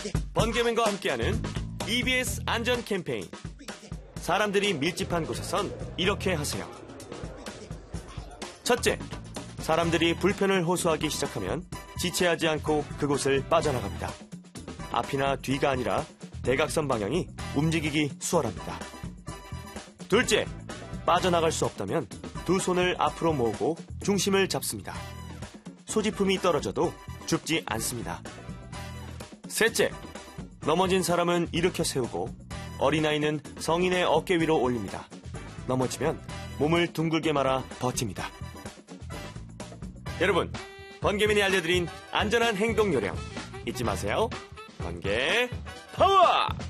번개맨과 함께하는 EBS 안전 캠페인. 사람들이 밀집한 곳에선 이렇게 하세요. 첫째, 사람들이 불편을 호소하기 시작하면 지체하지 않고 그곳을 빠져나갑니다. 앞이나 뒤가 아니라 대각선 방향이 움직이기 수월합니다. 둘째, 빠져나갈 수 없다면 두 손을 앞으로 모으고 중심을 잡습니다. 소지품이 떨어져도 죽지 않습니다. 셋째, 넘어진 사람은 일으켜 세우고 어린아이는 성인의 어깨 위로 올립니다. 넘어지면 몸을 둥글게 말아 버팁니다. 여러분, 번개맨이 알려드린 안전한 행동 요령 잊지 마세요. 번개 파워!